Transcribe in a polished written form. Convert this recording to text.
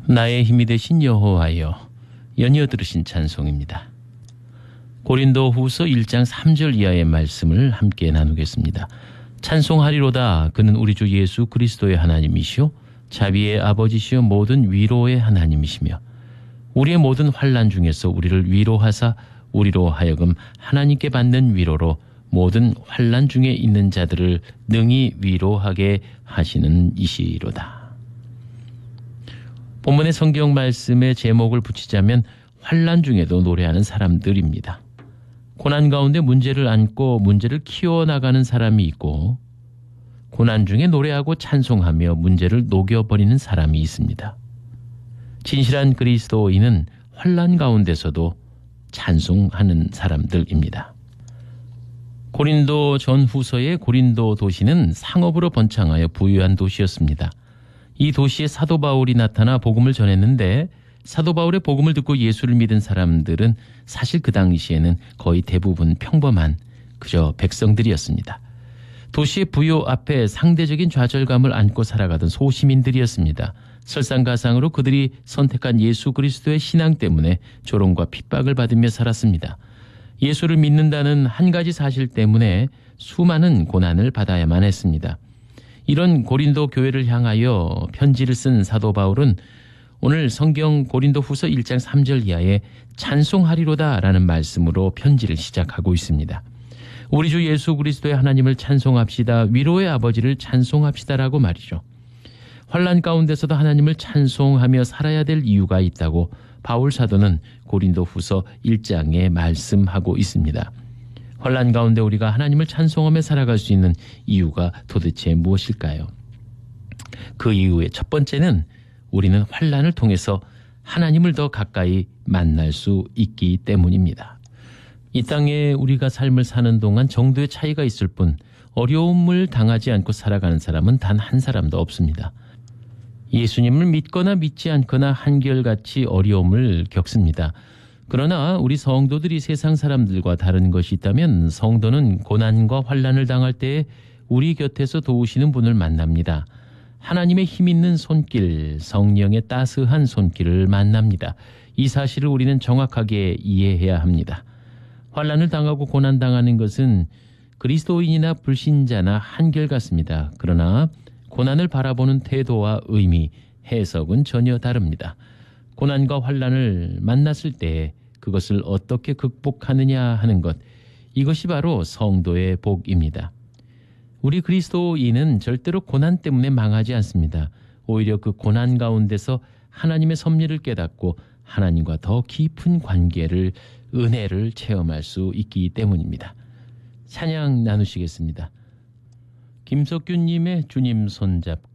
나의 힘이 되신 여호와여, 연이어 들으신 찬송입니다. 고린도후서 1장 3절 이하의 말씀을 함께 나누겠습니다. 찬송하리로다. 그는 우리 주 예수 그리스도의 하나님이시요 자비의 아버지시요 모든 위로의 하나님이시며 우리의 모든 환난 중에서 우리를 위로하사 우리로 하여금 하나님께 받는 위로로 모든 환난 중에 있는 자들을 능히 위로하게 하시는 이시로다. 본문의 성경 말씀의 제목을 붙이자면 환난 중에도 노래하는 사람들입니다. 고난 가운데 문제를 안고 문제를 키워나가는 사람이 있고 고난 중에 노래하고 찬송하며 문제를 녹여버리는 사람이 있습니다. 진실한 그리스도인은 환난 가운데서도 찬송하는 사람들입니다. 고린도 전후서의 고린도 도시는 상업으로 번창하여 부유한 도시였습니다. 이 도시에 사도 바울이 나타나 복음을 전했는데 사도 바울의 복음을 듣고 예수를 믿은 사람들은 사실 그 당시에는 거의 대부분 평범한 그저 백성들이었습니다. 도시의 부요 앞에 상대적인 좌절감을 안고 살아가던 소시민들이었습니다. 설상가상으로 그들이 선택한 예수 그리스도의 신앙 때문에 조롱과 핍박을 받으며 살았습니다. 예수를 믿는다는 한 가지 사실 때문에 수많은 고난을 받아야만 했습니다. 이런 고린도 교회를 향하여 편지를 쓴 사도 바울은 오늘 성경 고린도후서 1장 3절 이하에 찬송하리로다 라는 말씀으로 편지를 시작하고 있습니다. 우리 주 예수 그리스도의 하나님을 찬송합시다. 위로의 아버지를 찬송합시다라고 말이죠. 환난 가운데서도 하나님을 찬송하며 살아야 될 이유가 있다고 바울 사도는 고린도후서 1장에 말씀하고 있습니다. 환난 가운데 우리가 하나님을 찬송하며 살아갈 수 있는 이유가 도대체 무엇일까요? 그 이유의 첫 번째는 우리는 환난을 통해서 하나님을 더 가까이 만날 수 있기 때문입니다. 이 땅에 우리가 삶을 사는 동안 정도의 차이가 있을 뿐 어려움을 당하지 않고 살아가는 사람은 단 한 사람도 없습니다. 예수님을 믿거나 믿지 않거나 한결같이 어려움을 겪습니다. 그러나 우리 성도들이 세상 사람들과 다른 것이 있다면 성도는 고난과 환난을 당할 때 우리 곁에서 도우시는 분을 만납니다. 하나님의 힘 있는 손길, 성령의 따스한 손길을 만납니다. 이 사실을 우리는 정확하게 이해해야 합니다. 환난을 당하고 고난당하는 것은 그리스도인이나 불신자나 한결같습니다. 그러나 고난을 바라보는 태도와 의미, 해석은 전혀 다릅니다. 고난과 환난을 만났을 때 그것을 어떻게 극복하느냐 하는 것, 이것이 바로 성도의 복입니다. 우리 그리스도인은 절대로 고난 때문에 망하지 않습니다. 오히려 그 고난 가운데서 하나님의 섭리를 깨닫고 하나님과 더 깊은 관계를, 은혜를 체험할 수 있기 때문입니다. 찬양 나누시겠습니다. 김석균님의 주님 손잡고